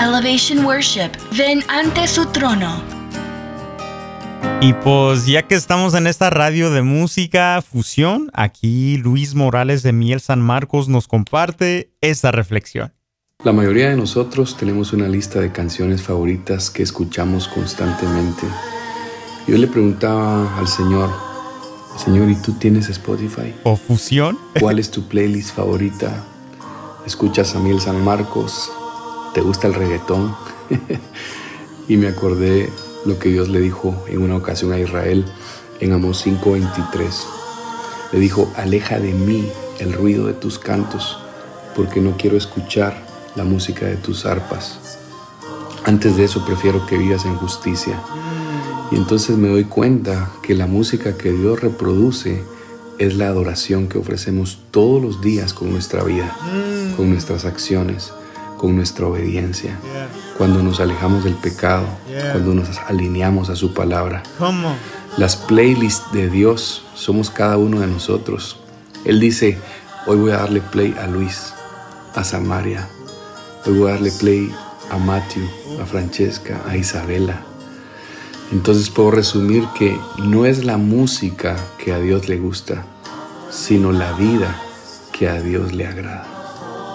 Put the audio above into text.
Elevation Worship. Ven ante su trono. Y pues ya que estamos en esta radio de música fusión, aquí Luis Morales de Miel San Marcos nos comparte esta reflexión. La mayoría de nosotros tenemos una lista de canciones favoritas que escuchamos constantemente. Yo le preguntaba al Señor, ¿y tú tienes Spotify? ¿O fusión? ¿Cuál es tu playlist favorita? ¿Escuchas a Miel San Marcos? ¿Te gusta el reggaetón? Y me acordé lo que Dios le dijo en una ocasión a Israel en Amós 5:23. Le dijo, aleja de mí el ruido de tus cantos, porque no quiero escuchar la música de tus arpas. Antes de eso prefiero que vivas en justicia. Y entonces me doy cuenta que la música que Dios reproduce es la adoración que ofrecemos todos los días con nuestra vida, con nuestras acciones, con nuestra obediencia, cuando nos alejamos del pecado, cuando nos alineamos a su palabra. ¿Cómo? Las playlists de Dios somos cada uno de nosotros. Él dice, hoy voy a darle play a Luis, a Samaria, hoy voy a darle play a Matthew, a Francesca, a Isabela. Entonces puedo resumir que no es la música que a Dios le gusta, sino la vida que a Dios le agrada.